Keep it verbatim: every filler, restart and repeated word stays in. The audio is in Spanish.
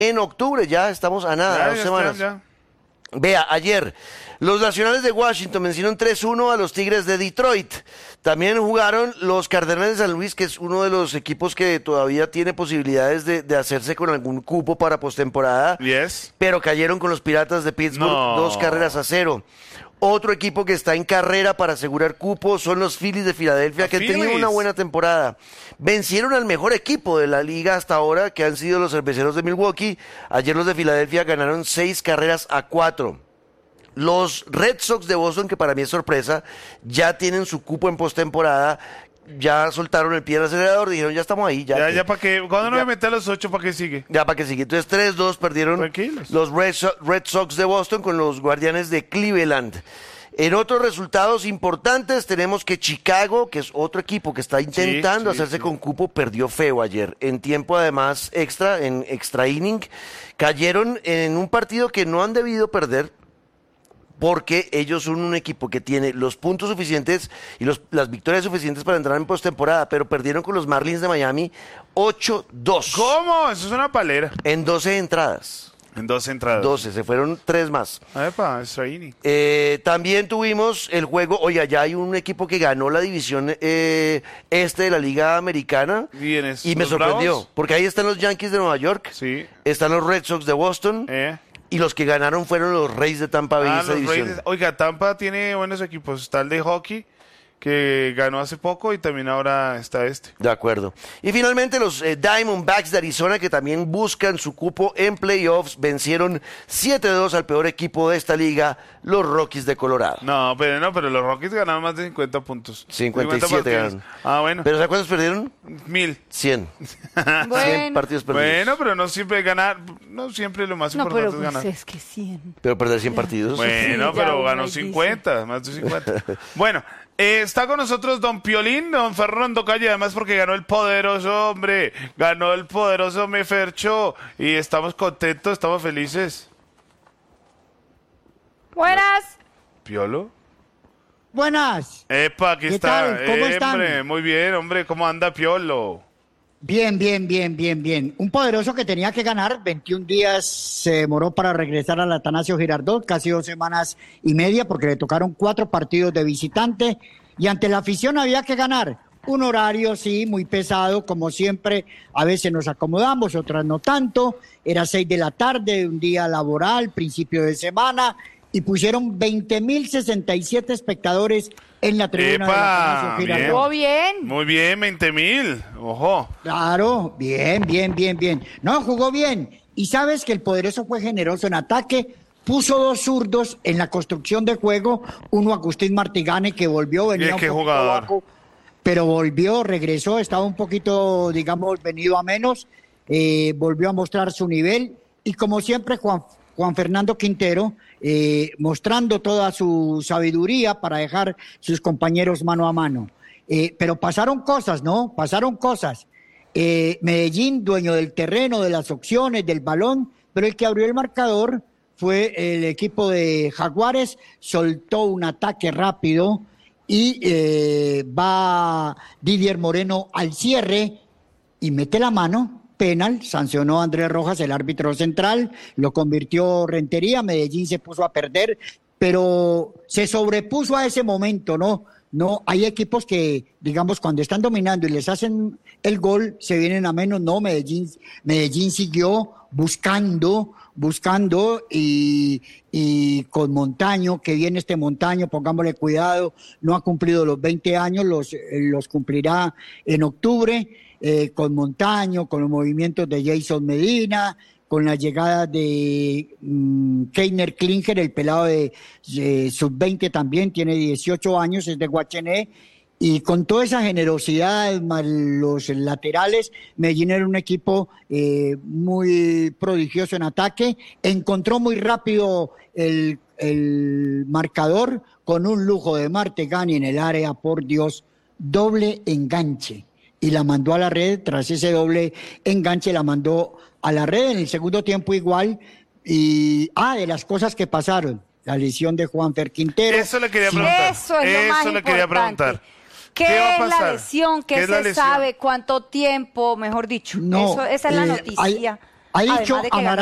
en octubre, ya estamos a nada, Ya, dos ya semanas. está, ya. Vea, ayer los Nacionales de Washington vencieron tres uno a los Tigres de Detroit. También jugaron los Cardenales de San Luis, que es uno de los equipos que todavía tiene posibilidades de, de hacerse con algún cupo para postemporada. Yes. Pero cayeron con los Piratas de Pittsburgh No. dos carreras a cero. Otro equipo que está en carrera para asegurar cupo son los Phillies de Filadelfia, que han tenido Phillies. una buena temporada. Vencieron al mejor equipo de la liga hasta ahora, que han sido los Cerveceros de Milwaukee. Ayer los de Filadelfia ganaron seis carreras a cuatro. Los Red Sox de Boston, que para mí es sorpresa, ya tienen su cupo en postemporada. Ya soltaron el pie del acelerador, dijeron, ya estamos ahí. Ya, Ya, que- ya, ¿para qué? ¿Cuándo no Ya. me mete a los ocho? ¿Para qué sigue? Ya para que siga. Entonces tres dos perdieron Tranquilos. los Red, So- Red Sox de Boston con los Guardianes de Cleveland. En otros resultados importantes tenemos que Chicago, que es otro equipo que está intentando sí, hacerse sí. con cupo, perdió feo ayer. En tiempo además extra, en extra inning, cayeron en un partido que no han debido perder, porque ellos son un equipo que tiene los puntos suficientes y los, las victorias suficientes para entrar en postemporada, pero perdieron con los Marlins de Miami ocho dos. ¿Cómo? Eso es una palera. En doce entradas. En dos entradas. doce, se fueron tres más. Epa, extra inning. Eh, también tuvimos el juego, oiga, ya hay un equipo que ganó la división eh, este de la Liga Americana. ¿Quiénes? Y me ¿Los sorprendió, Bravos? porque ahí están los Yankees de Nueva York, Sí. están los Red Sox de Boston, Eh. y los que ganaron fueron los Reyes de Tampa Bay, Ah, esa los división. Rays. Oiga, Tampa tiene buenos equipos. Está el de hockey, que ganó hace poco, y también ahora está este. De acuerdo. Y finalmente los eh, Diamondbacks de Arizona, que también buscan su cupo en playoffs, vencieron siete dos al peor equipo de esta liga, los Rockies de Colorado. No, pero no, pero los Rockies ganaron más de cincuenta puntos. cincuenta y siete partidos. ganaron. Ah, bueno. ¿Pero ¿sabes cuántos perdieron? Mil. cien. cien Bueno, partidos perdidos. Bueno, pero no siempre ganar, no siempre lo más no, importante pero es ganar. pues es que cien. Pero perder cien partidos. Bueno, Sí, ya pero uno ganó ahí dice. cincuenta, más de cincuenta. Bueno, eh, está con nosotros don Piolín, don Fernando Calle, además porque ganó el poderoso hombre, ganó el poderoso Mefercho, y estamos contentos, estamos felices. Buenas. ¿Piolo? Buenas. Epa, aquí ¿Qué está. tal? ¿Cómo Eh, están? Hombre, muy bien, hombre, ¿cómo anda Piolo? Bien, bien, bien, bien, bien. Un poderoso que tenía que ganar, veintiún días se demoró para regresar al Atanasio Girardot, casi dos semanas y media, porque le tocaron cuatro partidos de visitante, y ante la afición había que ganar. Un horario, sí, muy pesado, como siempre, a veces nos acomodamos, otras no tanto. Era seis de la tarde, un día laboral, principio de semana, y pusieron veinte mil sesenta y siete espectadores en la tribuna del Epa, Atanasio bien. Girardot. ¿Todo bien? Muy bien, veinte mil, ojo. Claro, bien, bien, bien, bien. No, jugó bien. Y sabes que el poderoso fue generoso en ataque, puso dos zurdos en la construcción de juego, uno Agustín Martigane que volvió, venía ¿Y un qué poquito jugador? abajo, pero volvió, regresó, estaba un poquito, digamos, venido a menos, eh, volvió a mostrar su nivel, y como siempre Juan, Juan Fernando Quintero, eh, mostrando toda su sabiduría para dejar sus compañeros mano a mano. Eh, pero pasaron cosas, ¿no? Pasaron cosas. Eh, Medellín, dueño del terreno, de las opciones, del balón, pero el que abrió el marcador fue el equipo de Jaguares, soltó un ataque rápido y eh, va Didier Moreno al cierre y mete la mano, penal, sancionó a Andrés Rojas, el árbitro central, lo convirtió Rentería, Medellín se puso a perder, pero se sobrepuso a ese momento, ¿no? No, hay equipos que, digamos, cuando están dominando y les hacen el gol, se vienen a menos. No, Medellín, Medellín siguió buscando, buscando y, y con Montaño, que viene este Montaño, pongámosle cuidado, no ha cumplido los veinte años, los, los cumplirá en octubre, eh, con Montaño, con los movimientos de Jason Medina, con la llegada de um, Keiner Klinger, el pelado de, de sub veinte también, tiene dieciocho años, es de Guachené, y con toda esa generosidad, más los laterales, Medellín era un equipo eh, muy prodigioso en ataque, encontró muy rápido el, el marcador con un lujo de Martegani en el área, por Dios, doble enganche, y la mandó a la red. Tras ese doble enganche la mandó a la red en el segundo tiempo igual. Y, ah, de las cosas que pasaron, la lesión de Juanfer Quintero. Eso le quería Sí. preguntar. Eso es lo Eso más le quería importante. preguntar. ¿Qué, ¿Qué va a es la pasar? lesión? ¿Qué, ¿Qué es la se lesión? sabe? ¿Cuánto tiempo? Mejor dicho. No, Eso, esa es la eh, noticia. Ha dicho Además de que Amaral